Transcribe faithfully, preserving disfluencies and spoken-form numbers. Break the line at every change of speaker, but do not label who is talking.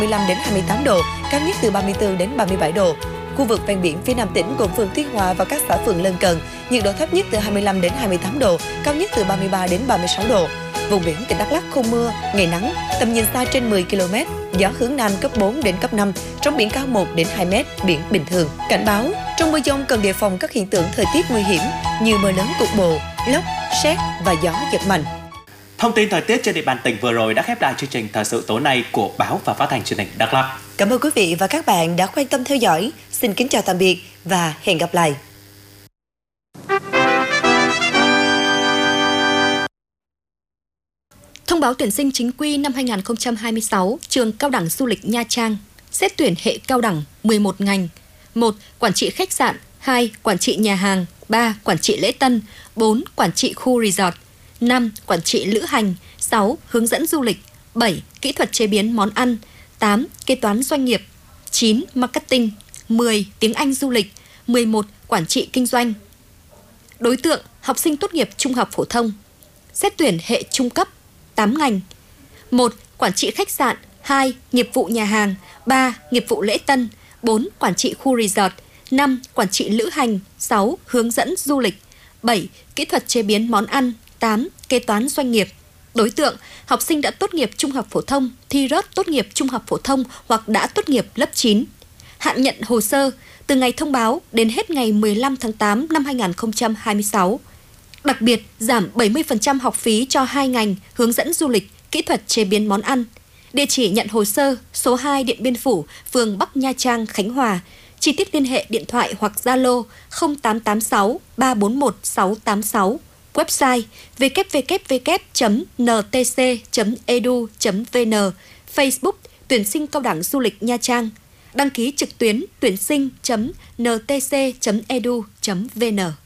hai mươi lăm đến hai mươi tám độ, cao nhất từ ba mươi tư đến ba mươi bảy độ. Khu vực ven biển phía Nam tỉnh gồm phường Tuy Hòa và các xã phường lân cận, nhiệt độ thấp nhất từ hai mươi lăm đến hai mươi tám độ, cao nhất từ ba mươi ba đến ba mươi sáu độ. Vùng biển tỉnh Đắk Lắk không mưa, ngày nắng, tầm nhìn xa trên mười ki lô mét, gió hướng Nam cấp bốn đến cấp năm, sóng biển cao một đến hai mét, biển bình thường. Cảnh báo, trong mưa dông cần đề phòng các hiện tượng thời tiết nguy hiểm như mưa lớn cục bộ, lốc, sét và gió giật mạnh.
Thông tin thời tiết trên địa bàn tỉnh vừa rồi đã khép lại chương trình thời sự tối nay của Báo và Phát thanh Truyền hình Đắk Lắk.
Cảm ơn quý vị và các bạn đã quan tâm theo dõi. Xin kính chào tạm biệt và hẹn gặp lại.
Thông báo tuyển sinh chính quy năm hai nghìn không trăm hai mươi sáu, trường Cao đẳng Du lịch Nha Trang. Xét tuyển hệ cao đẳng mười một ngành. một. Quản trị khách sạn. hai. Quản trị nhà hàng. ba. Quản trị lễ tân. bốn. Quản trị khu resort. năm. Quản trị lữ hành. sáu. Hướng dẫn du lịch. bảy. Kỹ thuật chế biến món ăn. tám. Kế toán doanh nghiệp. chín. Marketing. mười. Tiếng Anh du lịch. mười một. Quản trị kinh doanh. Đối tượng: học sinh tốt nghiệp trung học phổ thông. Xét tuyển hệ trung cấp tám ngành. một. Quản trị khách sạn. hai. Nghiệp vụ nhà hàng. ba. Nghiệp vụ lễ tân. bốn. Quản trị khu resort. năm. Quản trị lữ hành. sáu. Hướng dẫn du lịch. bảy. Kỹ thuật chế biến món ăn. tám. Kế toán doanh nghiệp. Đối tượng: học sinh đã tốt nghiệp trung học phổ thông, thi rớt tốt nghiệp trung học phổ thông hoặc đã tốt nghiệp lớp chín. Hạn nhận hồ sơ từ ngày thông báo đến hết ngày mười lăm tháng tám năm hai nghìn không trăm hai mươi sáu. Đặc biệt, giảm bảy mươi phần trăm học phí cho hai ngành hướng dẫn du lịch, kỹ thuật chế biến món ăn. Địa chỉ nhận hồ sơ: số hai Điện Biên Phủ, phường Bắc Nha Trang, Khánh Hòa. Chi tiết liên hệ điện thoại hoặc Zalo không tám tám sáu ba bốn một sáu tám sáu. Website w w w chấm n t c chấm e d u chấm v n. Facebook tuyển sinh Cao đẳng Du lịch Nha Trang. Đăng ký trực tuyến tuyển sinh chấm n t c chấm e d u chấm v n.